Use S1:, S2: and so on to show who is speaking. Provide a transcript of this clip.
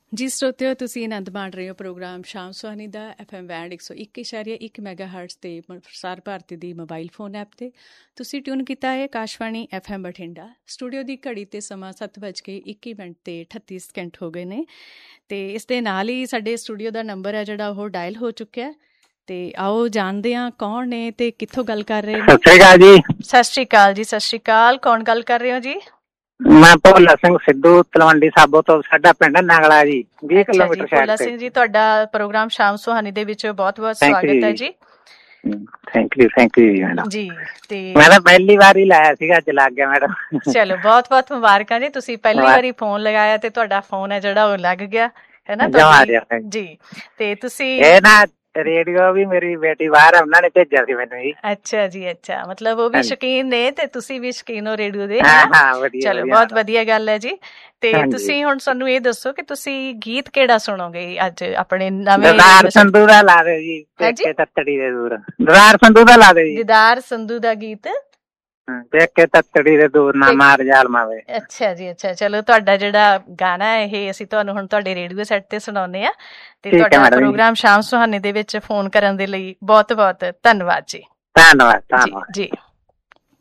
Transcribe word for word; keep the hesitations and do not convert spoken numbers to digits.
S1: ਜੀ ਸਰੋਤਿਓ, ਤੁਸੀਂ ਆਨੰਦ ਮਾਣ ਰਹੇ ਹੋ ਪ੍ਰੋਗਰਾਮ ਸ਼ਾਮ ਸੁਹਾਨੀ ਦਾ ਐਫ ਐਮ ਬੈਂਡ ਇੱਕ ਸੌ ਇੱਕ ਇਸ਼ਾਰੀਆ ਇੱਕ ਮੈਗਾ ਹਰਟਸ ਤੇ ਪ੍ਰਸਾਰ ਭਾਰਤੀ ਦੀ ਮੋਬਾਈਲ ਫੋਨ ਐਪ ਤੇ ਤੁਸੀਂ ਟਿਊਨ ਕੀਤਾ ਹੈ Akashvani F M Bathinda. Studio ਦੀ ਘੜੀ ਤੇ ਸਮਾਂ ਸੱਤ ਵੱਜ ਕੇ ਇੱਕੀ ਮਿੰਟ ਤੇ ਅਠੱਤੀ ਸਕਿੰਟ ਹੋ ਗਏ ਨੇ ਤੇ ਇਸ ਦੇ ਨਾਲ ਹੀ ਸਾਡੇ ਸਟੂਡੀਓ ਦਾ ਨੰਬਰ ਹੈ ਜਿਹੜਾ ਉਹ ਡਾਇਲ ਹੋ ਚੁੱਕਿਆ। ਤੇ ਆਓ ਜਾਣਦੇ ਹਾਂ ਕੌਣ ਨੇ ਤੇ ਕਿੱਥੋਂ ਗੱਲ ਕਰ ਰਹੇ ਨੇ।
S2: ਸਤਿ ਸ਼੍ਰੀ ਅਕਾਲ ਜੀ।
S1: ਸਤਿ ਸ਼੍ਰੀ ਅਕਾਲ ਜੀ। ਸਤਿ ਸ਼੍ਰੀ ਅਕਾਲ। ਕੌਣ ਗੱਲ ਕਰ ਰਹੇ ਹੋ ਜੀ?
S2: ਮੈਂ ਭੋਲਾ ਸਿੰਘ ਸਿੱਧੂ, ਤਲਵੰਡੀ ਸਾਬੋ ਤੋਂ। ਸਾਡਾ ਪਿੰਡ ਨਗਲਾ ਜੀ, ਵੀਹ ਕਿਲੋਮੀਟਰ ਸਾਈਡ
S1: ਭੋਲਾ ਸਿੰਘ ਜੀ, ਤੁਹਾਡਾ ਪ੍ਰੋਗਰਾਮ ਸ਼ਾਮ ਸੁਹਾਨੀ ਦੇ ਵਿੱਚ ਬਹੁਤ ਬਹੁਤ ਸਵਾਗਤ ਹੈ ਜੀ।
S2: Thank you thank you madam
S1: ਜੀ। ਤੇ
S2: ਮੈਂ ਤਾਂ ਪਹਿਲੀ ਵਾਰ ਹੀ ਲਾਇਆ ਸੀਗਾ, ਅੱਜ ਲੱਗ ਗਿਆ ਮੈਡਮ।
S1: ਚਲੋ ਬਹੁਤ ਬਹੁਤ ਮੁਬਾਰਕਾਂ ਜੀ, ਤੁਸੀਂ ਪਹਿਲੀ ਵਾਰੀ ਫੋਨ ਲਗਾਇਆ ਤੇ ਤੁਹਾਡਾ ਫੋਨ ਹੈ ਜਿਹੜਾ ਉਹ ਲੱਗ ਗਿਆ ਹੈ ਨਾ ਜੀ। ਤੇ ਤੁਸੀਂ
S2: ਇਹ ਨਾ ਰੇਡੀਓ ਵੀ ਮੇਰੀ ਬੇਟੀ ਬਾਹਰ ਹੈ, ਉਹਨਾਂ ਨੇ ਭੇਜਿਆ ਸੀ ਮੈਨੂੰ ਜੀ।
S1: ਅੱਛਾ ਜੀ, ਅੱਛਾ, ਮਤਲਬ ਉਹ ਵੀ ਸ਼ੌਕੀਨ ਨੇ ਤੇ ਤੁਸੀਂ ਵੀ ਸ਼ੌਕੀਨ ਹੋ ਰੇਡੀਓ ਦੇ। ਚਲੋ ਬਹੁਤ ਵਧੀਆ ਗੱਲ ਹੈ ਜੀ। ਤੇ ਤੁਸੀਂ ਹੁਣ ਸਾਨੂੰ ਇਹ ਦੱਸੋ ਕਿ ਤੁਸੀਂ ਗੀਤ ਕਿਹੜਾ ਸੁਣੋਗੇ ਅੱਜ ਆਪਣੇ ਨਵੇਂ?
S2: ਦੀਦਾਰ ਸੰਧੂ ਦਾ ਲਾ ਦਿਓ ਜੀ, ਪੇਕੇ ਤੱਤੜੀ ਦੇ ਦੂਰ। ਦੀਦਾਰ ਸੰਧੂ ਦਾ ਲਾ ਦਿਓ ਜੀ।
S1: ਦੀਦਾਰ ਸੰਧੂ ਦਾ ਗੀਤ,
S2: ਪੇਕੇ ਤੱਤੜੀ ਦੇ ਦੂਰ ਨਾ ਮਾਰ ਜ਼ਾਲਮਾਂ ਵੇ।
S1: ਅੱਛਾ ਜੀ, ਅੱਛਾ। ਚਲੋ ਤੁਹਾਡਾ ਜਿਹੜਾ ਗਾਣਾ ਇਹ ਅਸੀਂ ਤੁਹਾਨੂੰ ਹੁਣ ਤੁਹਾਡੇ ਰੇਡੀਓ ਸੈੱਟ ਤੇ ਸੁਣਾਉਂਦੇ ਹਾਂ। ਤੇ ਤੁਹਾਡਾ ਪ੍ਰੋਗਰਾਮ ਸ਼ਾਮ ਸੁਹਾਨੀ ਦੇ ਵਿੱਚ ਫੋਨ ਕਰਨ ਦੇ ਲਈ ਬਹੁਤ ਬਹੁਤ ਧੰਨਵਾਦ ਜੀ।
S2: ਧੰਨਵਾਦ ਧੰਨਵਾਦ
S1: ਜੀ।